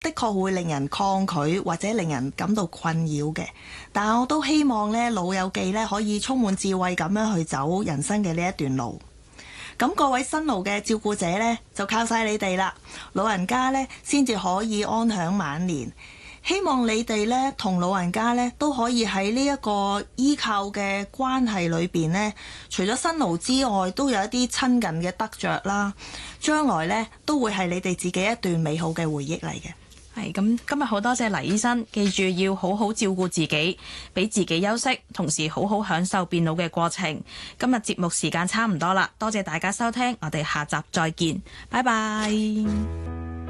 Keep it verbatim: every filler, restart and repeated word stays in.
的確會令人抗拒或者令人感到困擾嘅，但我都希望咧老友記咧可以充滿智慧咁樣去走人生嘅呢一段路。咁各位辛勞嘅照顧者咧就靠晒你哋啦，老人家咧先至可以安享晚年。希望你哋咧同老人家咧都可以喺呢一個依靠嘅關係裏邊呢，除咗辛勞之外，都有一啲親近嘅得着啦。將來咧都會係你哋自己一段美好嘅回憶嚟嘅。 係咁，今日好多謝黎醫生，記住要好好照顧自己，俾自己休息，同時好好享受變老嘅過程。今日節目時間差唔多啦，多謝大家收聽，我哋下集再見，拜拜。